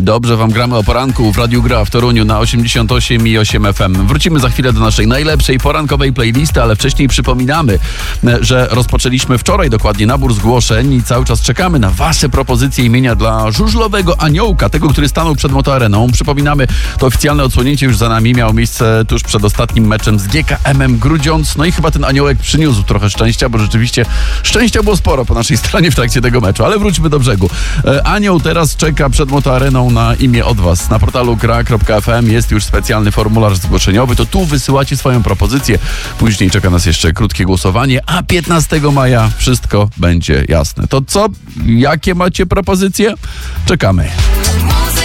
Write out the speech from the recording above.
Dobrze wam gramy o poranku w Radiu Gra w Toruniu na 88,8 FM. Wrócimy za chwilę do naszej najlepszej porankowej playlisty, ale wcześniej przypominamy, że rozpoczęliśmy wczoraj dokładnie nabór zgłoszeń i cały czas czekamy na wasze propozycje imienia dla żużlowego aniołka, tego, który stanął przed Motoareną. Przypominamy, to oficjalne odsłonięcie już za nami, miało miejsce tuż przed ostatnim meczem z GKM-em Grudziądz. No i chyba ten aniołek przyniósł trochę szczęścia, bo rzeczywiście szczęścia było sporo po naszej stronie w trakcie tego meczu, ale wróćmy do brzegu. Anioł teraz czeka przed Motoareną na imię od was. Na portalu gra.fm jest już specjalny formularz zgłoszeniowy, to tu wysyłacie swoją propozycję. Później czeka nas jeszcze krótkie głosowanie, a 15 maja wszystko będzie jasne. To co? Jakie macie propozycje? Czekamy.